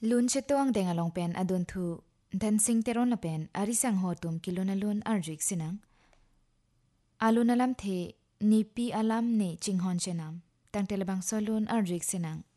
ลุนเชตวงเดงอลองเป็นอดุนทูดันซิงเตรอนละเป็นอาริสังโฮตุมกิโลนาลุนอาร์จิกสินังอาลุนอลัมเทนีปีอลัมเนจิงฮอนเชนัมตั้งเตลบังโซลุนอาร์จิกสินัง